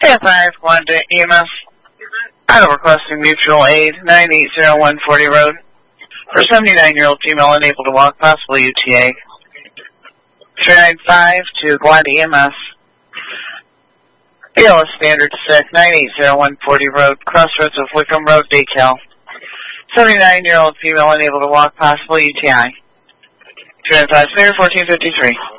KF5, Wanda EMS. Auto requesting mutual aid, 980-140 Road. For 79-year-old female unable to walk, possible UTA. 395 to Glad EMS. BLS Standard Sick, 980-140 Road, crossroads of Wickham Road, Decal. 79-year-old female unable to walk, possible UTI. 395 clear, 1453.